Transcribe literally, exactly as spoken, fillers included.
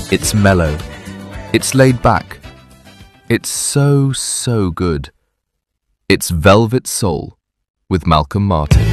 It's mellow. It's laid back. It's so, so good. It's Velvet Soul with Malcolm Martin.